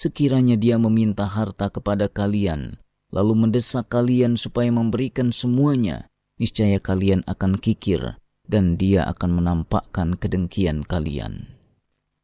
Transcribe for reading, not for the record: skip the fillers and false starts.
Sekiranya dia meminta harta kepada kalian, lalu mendesak kalian supaya memberikan semuanya, niscaya kalian akan kikir dan dia akan menampakkan kedengkian kalian.